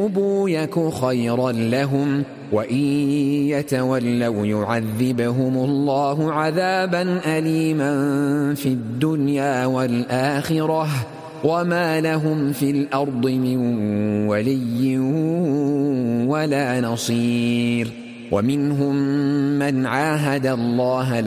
يتوبوا يك خيرا لهم وإن يتولوا يعذبهم الله عذابا أليما في الدنيا والآخرة وما لهم في الأرض من ولي ولا نصير. ومنهم من عاهد الله